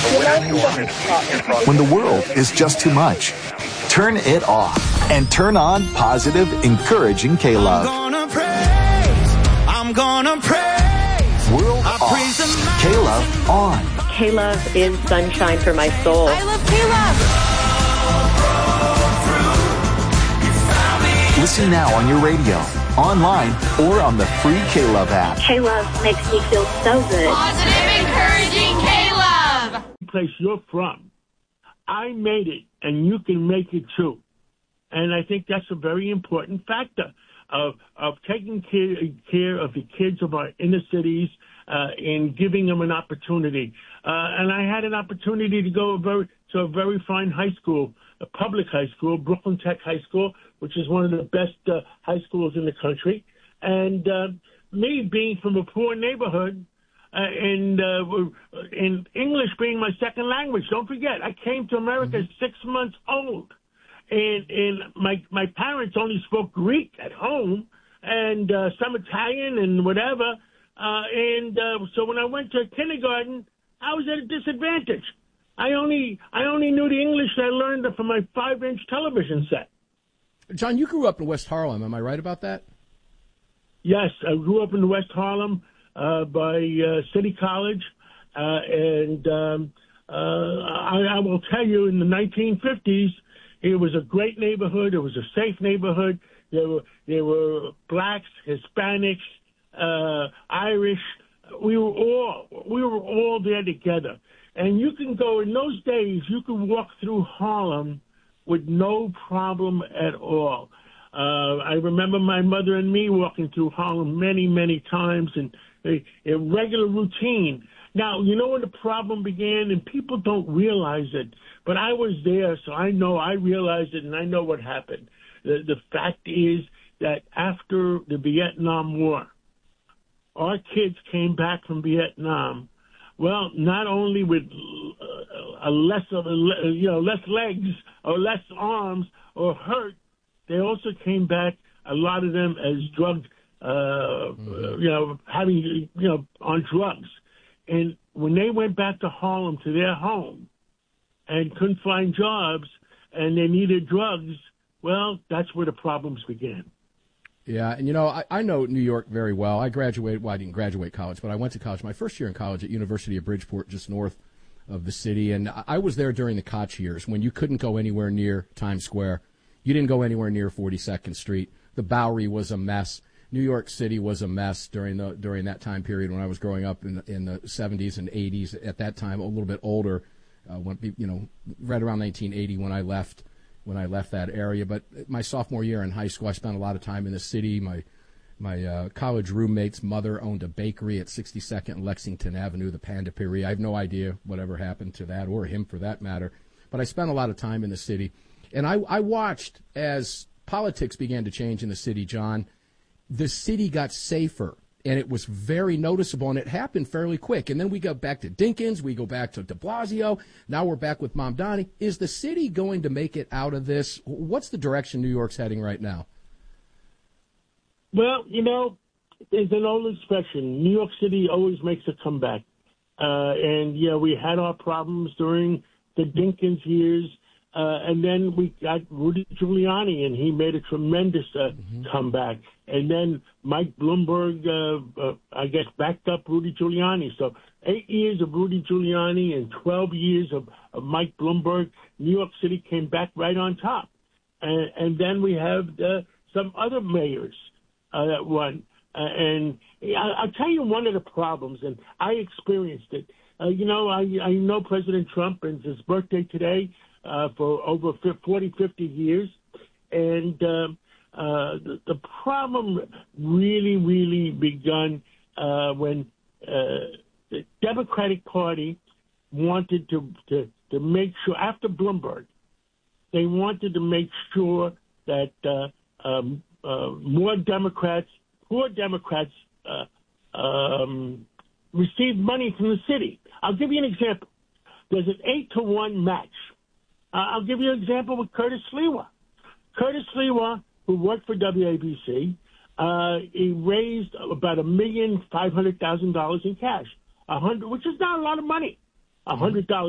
When the world is just too much, turn it off and turn on positive, encouraging K-Love. I'm gonna praise. World off. K-Love on. K-Love is sunshine for my soul. I love K-Love. Listen now on your radio, online, or on the free K-Love app. K-Love makes me feel so good. Positive, encouraging K-Love. Place you're from, I made it, and you can make it too. And I think that's a very important factor of taking care of the kids of our inner cities and giving them an opportunity. And I had an opportunity to go to a very fine high school, a public high school, Brooklyn Tech High School, which is one of the best high schools in the country. And me being from a poor neighborhood, and English being my second language. Don't forget, I came to America 6 months old, and my parents only spoke Greek at home and some Italian and whatever. So when I went to kindergarten, I was at a disadvantage. I only knew the English that I learned from my 5-inch television set. John, you grew up in West Harlem. Am I right about that? Yes, I grew up in West Harlem. By City College, and I will tell you, in the 1950s, it was a great neighborhood. It was a safe neighborhood. There were blacks, Hispanics, Irish. We were all there together. And you can go, in those days, you could walk through Harlem with no problem at all. I remember my mother and me walking through Harlem many, many times, and a regular routine. Now, you know when the problem began, and people don't realize it, but I was there, so I realized it, and I know what happened. The fact is that after the Vietnam War, our kids came back from Vietnam, well, not only with less legs or less arms or hurt, they also came back, a lot of them, as drug on drugs. And when they went back to Harlem, to their home, and couldn't find jobs, and they needed drugs, well, that's where the problems began. Yeah, and I know New York very well. I graduated, I didn't graduate college, but I went to college my first year in college at University of Bridgeport, just north of the city. And I was there during the Koch years, when you couldn't go anywhere near Times Square. You didn't go anywhere near 42nd Street. The Bowery was a mess. New York City was a mess during that time period when I was growing up in the 70s and 80s. At that time, a little bit older, right around 1980 when I left that area. But my sophomore year in high school, I spent a lot of time in the city. My college roommate's mother owned a bakery at 62nd and Lexington Avenue, the Panda Piri. I have no idea whatever happened to that, or him for that matter. But I spent a lot of time in the city. And I watched as politics began to change in the city, John. The city got safer, and it was very noticeable, and it happened fairly quick. And then we go back to Dinkins, we go back to de Blasio, now we're back with Mamdani. Is the city going to make it out of this? What's the direction New York's heading right now? Well, there's an old expression, New York City always makes a comeback. We had our problems during the Dinkins years. And then we got Rudy Giuliani, and he made a tremendous comeback. And then Mike Bloomberg, backed up Rudy Giuliani. So 8 years of Rudy Giuliani and 12 years of Mike Bloomberg, New York City came back right on top. And then we have some other mayors that won. And I'll tell you one of the problems, and I experienced it. I know President Trump, and it's his birthday today. For over 40, 50 years. And the problem really, really begun when the Democratic Party wanted to make sure, after Bloomberg, they wanted to make sure that more Democrats, poor Democrats, received money from the city. I'll give you an example. There's an 8-to-1 match. I'll give you an example with Curtis Sliwa. Curtis Sliwa, who worked for WABC, he raised about $1,500,000 in cash, which is not a lot of money. $100